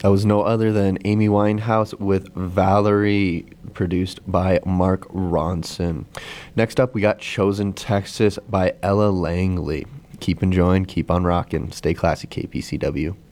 That was no other than Amy Winehouse with Valerie, produced by Mark Ronson. Next up, we got Chosen Texas by Ella Langley. Keep enjoying, keep on rocking. Stay classy, KPCW.